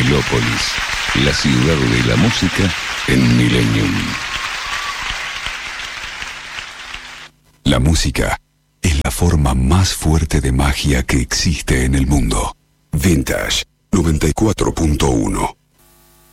Vinilópolis, la ciudad de la música en Millennium. La música es la forma más fuerte de magia que existe en el mundo. Vintage 94.1.